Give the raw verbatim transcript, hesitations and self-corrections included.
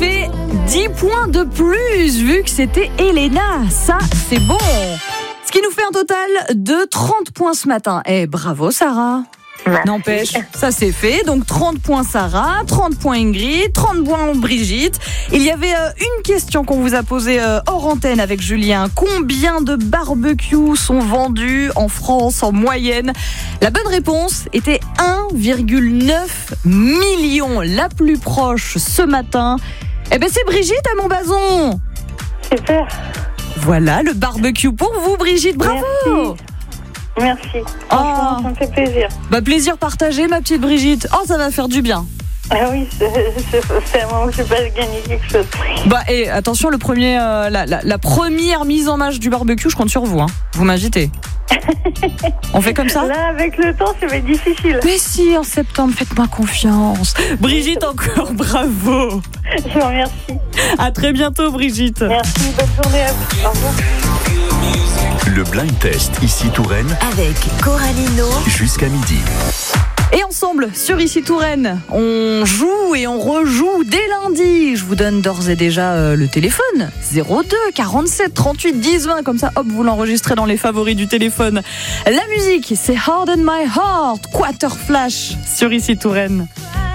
fait dix points de plus vu que c'était Elena. Ça, c'est bon. Ce qui nous fait un total de trente points ce matin. Eh, bravo Sarah. Merci. N'empêche, ça c'est fait. Donc trente points Sarah, trente points Ingrid, trente points Brigitte. Il y avait euh, une question qu'on vous a posée euh, hors antenne avec Julien. Combien de barbecues sont vendus en France en moyenne? La bonne réponse était un virgule neuf million. La plus proche ce matin, eh ben c'est Brigitte à Montbazon. Super. Voilà le barbecue pour vous Brigitte, bravo. Merci. Merci. Franchement, Oh. ça me fait plaisir. Bah plaisir partagé ma petite Brigitte. Oh ça va faire du bien. Ah oui, c'est, c'est, c'est un moment que j'ai pas gagné quelque chose. Bah et attention le premier, euh, la, la, la première mise en marche du barbecue, je compte sur vous. Hein. Vous m'invitez. On fait comme ça? Là, avec le temps, ça va être difficile. Mais si, en septembre, faites-moi confiance. Brigitte, encore bravo. Je vous remercie. À très bientôt, Brigitte. Merci, bonne journée à vous. Au revoir. Le blind test ici Touraine Avec Coralino. jusqu'à midi. Et ensemble, sur Ici Touraine, on joue et on rejoue dès lundi. Je vous donne d'ores et déjà euh, le téléphone. zéro deux quarante-sept trente-huit dix vingt. Comme ça, hop, vous l'enregistrez dans les favoris du téléphone. La musique, c'est Harden My Heart, Quarter Flash, sur Ici Touraine.